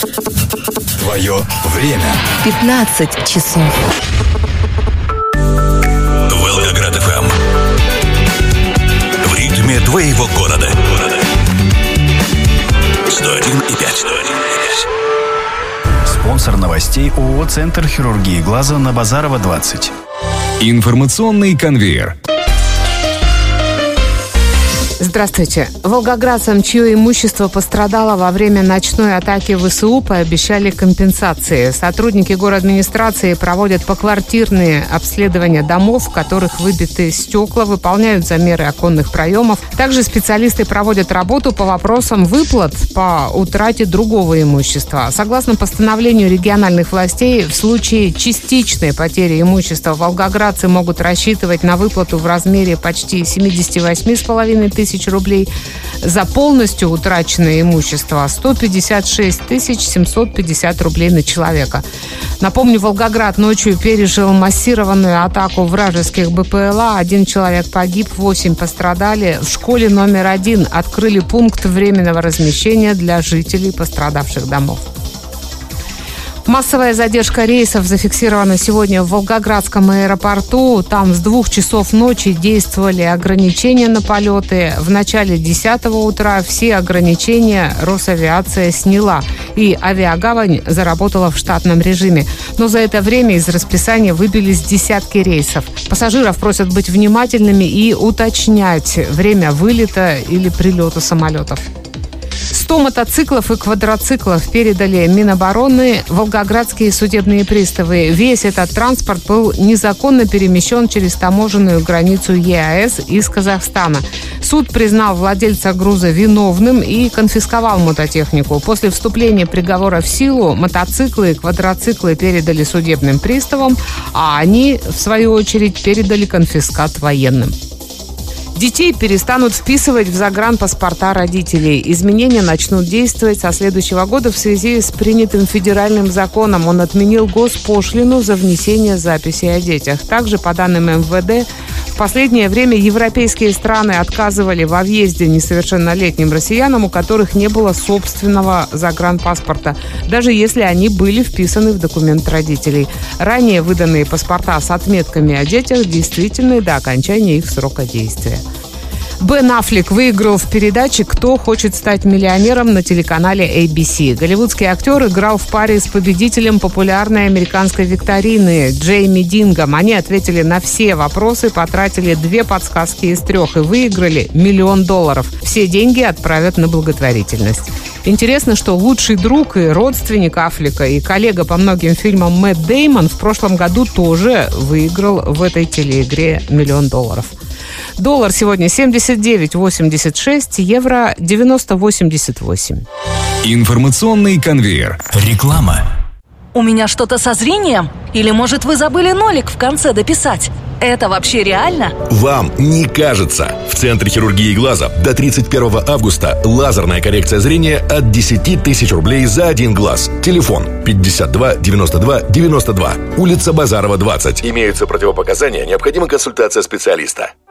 Твое время. 15 часов. Волгоград ФМ. В ритме твоего города. 101,5. Спонсор новостей ООО «Центр хирургии глаза» на Базарова, 20. Информационный конвейер. Здравствуйте. Волгоградцам, чье имущество пострадало во время ночной атаки ВСУ, пообещали компенсации. Сотрудники городадминистрации проводят поквартирные обследования домов, в которых выбиты стекла, выполняют замеры оконных проемов. Также специалисты проводят работу по вопросам выплат по утрате другого имущества. Согласно постановлению региональных властей, в случае частичной потери имущества волгоградцы могут рассчитывать на выплату в размере почти 78,5 тысяч рублей. За полностью утраченное имущество 156 750 рублей на человека. Напомню, Волгоград ночью пережил массированную атаку вражеских БПЛА. 1 человек погиб, 8 пострадали. В школе номер 1 открыли пункт временного размещения для жителей пострадавших домов. Массовая задержка рейсов зафиксирована сегодня в Волгоградском аэропорту. Там с 2 часов ночи действовали ограничения на полеты. В начале 10 утра все ограничения Росавиация сняла, и авиагавань заработала в штатном режиме. Но за это время из расписания выбились десятки рейсов. Пассажиров просят быть внимательными и уточнять время вылета или прилета самолетов. 100 мотоциклов и квадроциклов передали Минобороны волгоградские судебные приставы. Весь этот транспорт был незаконно перемещен через таможенную границу ЕАЭС из Казахстана. Суд признал владельца груза виновным и конфисковал мототехнику. После вступления приговора в силу мотоциклы и квадроциклы передали судебным приставам, а они, в свою очередь, передали конфискат военным. Детей перестанут вписывать в загранпаспорта родителей. Изменения начнут действовать со следующего года в связи с принятым федеральным законом. Он отменил госпошлину за внесение записи о детях. Также, по данным МВД, в последнее время европейские страны отказывали во въезде несовершеннолетним россиянам, у которых не было собственного загранпаспорта, даже если они были вписаны в документ родителей. Ранее выданные паспорта с отметками о детях действительны до окончания их срока действия. Бен Аффлек выиграл в передаче «Кто хочет стать миллионером» на телеканале ABC. Голливудский актер играл в паре с победителем популярной американской викторины Джейми Дингом. Они ответили на все вопросы, потратили 2 подсказки из 3 и выиграли $1 миллион. Все деньги отправят на благотворительность. Интересно, что лучший друг и родственник Аффлека и коллега по многим фильмам Мэтт Дэймон в прошлом году тоже выиграл в этой телеигре $1 миллион. Доллар сегодня 79,86, евро 90,88. Информационный конвейер. Реклама. У меня что-то со зрением? Или, может, вы забыли нолик в конце дописать? Это вообще реально? Вам не кажется. В Центре хирургии глаза до 31 августа лазерная коррекция зрения от 10 тысяч рублей за 1 глаз. Телефон 52 92 92. Улица Базарова, 20. Имеются противопоказания, необходима консультация специалиста.